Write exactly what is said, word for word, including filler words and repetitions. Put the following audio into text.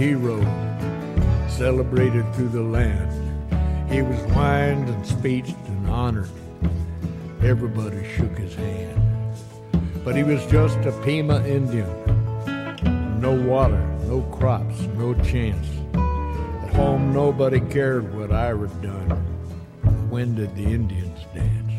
Hero celebrated through the land. He was wined and speeched and honored. Everybody shook his hand. But he was just a Pima Indian. No water, no crops, no chance. At home nobody cared what Ira done. When did the Indians dance?